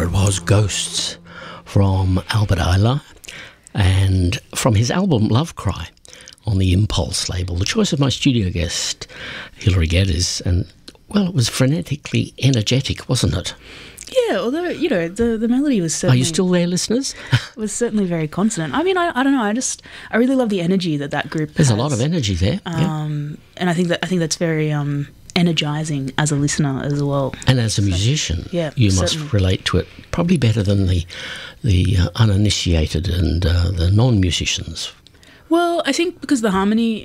There it was, Ghosts, from Albert Ayler, and from his album Love Cry on the Impulse label. The choice of my studio guest, Hilary Geddes, and, well, it was frenetically energetic, wasn't it? Yeah, although, you know, the melody was certainly... Are you still there, listeners? was certainly very consonant. I mean, I don't know, I really love the energy that group There's has. a lot of energy there. And I think that's very energising as a listener as well. And as a musician, you certainly must relate to it probably better than the uninitiated and the non-musicians. Well, I think because the harmony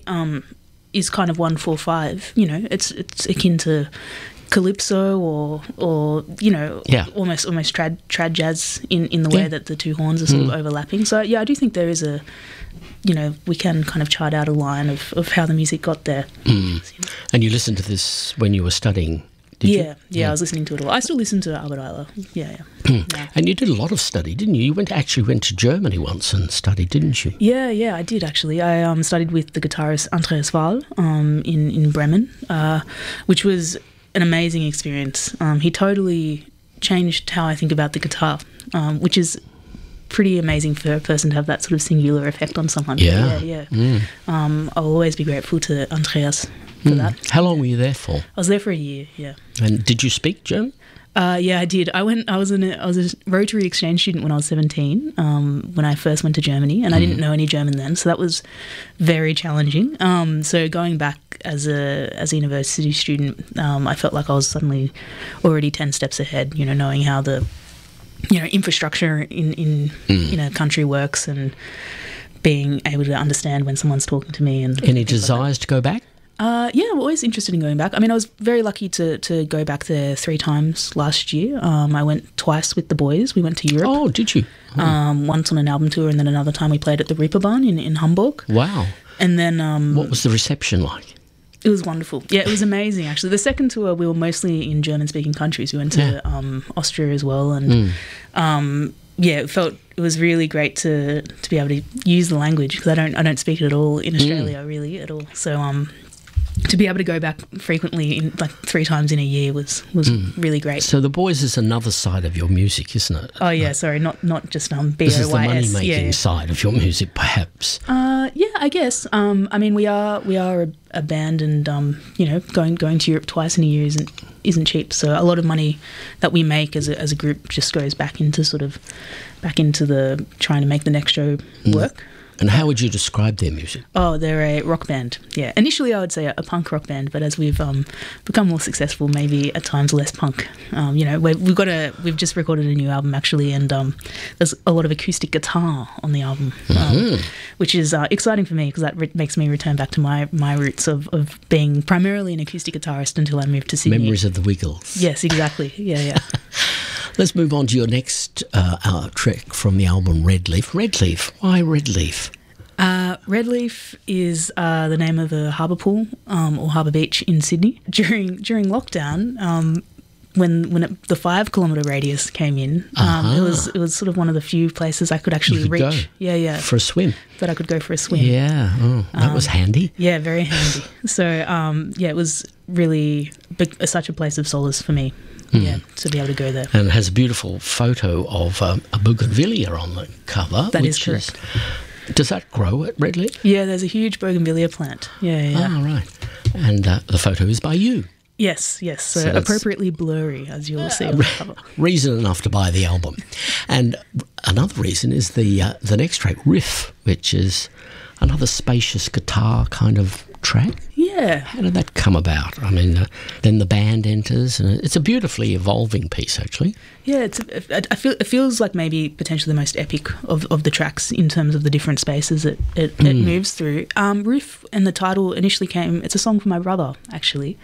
is kind of 1/4/5. You know, it's akin to calypso or you know, almost trad jazz in the way that the two horns are sort of overlapping. So yeah, I do think there is a, you know, we can kind of chart out a line of how the music got there. And you listened to this when you were studying, did you? Yeah, I was listening to it a lot. I still listen to Albert Ayler. Yeah. And you did a lot of study, didn't you? You actually went to Germany once and studied, didn't you? Yeah, I did actually. I studied with the guitarist Andreas Wahl in Bremen, which was an amazing experience. He totally changed how I think about the guitar, which is pretty amazing for a person to have that sort of singular effect on someone. Yeah. I'll always be grateful to Andreas for that. How long were you there for? I was there for a year, yeah. And did you speak German? Yeah, I did. I was a Rotary exchange student when I was 17, when I first went to Germany, and I didn't know any German then, so that was very challenging. So going back as a university student, I felt like I was suddenly already 10 steps ahead, you know, knowing how the, you know, infrastructure in a country works, and being able to understand when someone's talking to me. And any desires to go back? Yeah, I'm always interested in going back. I mean, I was very lucky to go back there 3 times last year. I went twice with the boys. We went to Europe. Oh, did you? Once on an album tour, and then another time we played at the Reeperbahn in Hamburg. Wow. And then... what was the reception like? It was wonderful. Yeah, it was amazing, actually. The second tour, we were mostly in German-speaking countries. We went to Austria as well, and... it was really great to be able to use the language, because I don't speak it at all in Australia, really, at all. So to be able to go back frequently, in like 3 times in a year, was really great. So the boys is another side of your music, isn't it? Oh yeah, sorry, not just BOYS. This is the money-making side of your music, perhaps. Yeah, I guess. I mean, we are a band, and you know, going to Europe twice in a year isn't cheap. So a lot of money that we make as a group just goes back into the trying to make the next show work. And how would you describe their music? Oh, they're a rock band. Yeah, initially I would say a punk rock band, but as we've become more successful, maybe at times less punk. You know, we've just recorded a new album actually, and there's a lot of acoustic guitar on the album, which is exciting for me, because that makes me return back to my roots of being primarily an acoustic guitarist until I moved to Sydney. Memories of the Wiggles. Yes, exactly. Yeah. Let's move on to your next track from the album Red Leaf. Red Leaf. Why Red Leaf? Red Leaf is the name of a harbour pool or harbour beach in Sydney. During lockdown, when the 5 kilometre radius came in, it was sort of one of the few places I could actually reach. Go. Yeah. For a swim. That I could go for a swim. Yeah. That was handy. Yeah, very handy. So it was really such a place of solace for me. Yeah, to be able to go there. And it has a beautiful photo of a bougainvillea on the cover. That is correct. Does that grow at Red Leaf? Yeah, there's a huge bougainvillea plant. Yeah. Oh, right. And the photo is by you. Yes. So appropriately blurry, as you'll see on the cover. Reason enough to buy the album. And another reason is the next track, Riff, which is another spacious guitar kind of track. Yeah. How did that come about? I mean, then the band enters, and it's a beautifully evolving piece, actually. Yeah, it feels like maybe potentially the most epic of the tracks in terms of the different spaces it moves through. Riff and the title initially it's a song for my brother, actually.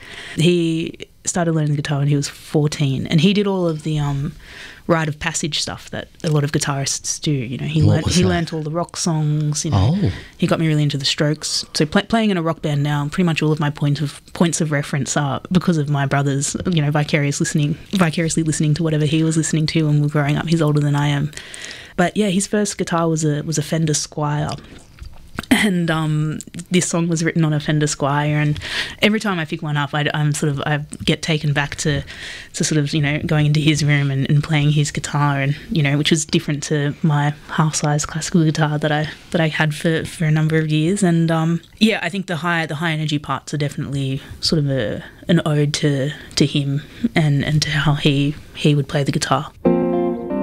He started learning the guitar when he was 14, and he did all of the rite of passage stuff that a lot of guitarists do. You know, he learnt all the rock songs. You know, he got me really into the Strokes. So playing in a rock band now, pretty much all of my points of reference are because of my brother's. You know, vicariously listening to whatever he was listening to when we were growing up. He's older than I am, but yeah, his first guitar was a Fender Squier. and this song was written on a Fender Squire, and every time I pick one up, I get taken back to sort of, you know, going into his room and playing his guitar, and, you know, which was different to my half-size classical guitar that I had for a number of years. And yeah, I think the high energy parts are definitely sort of an ode to him and to how he would play the guitar.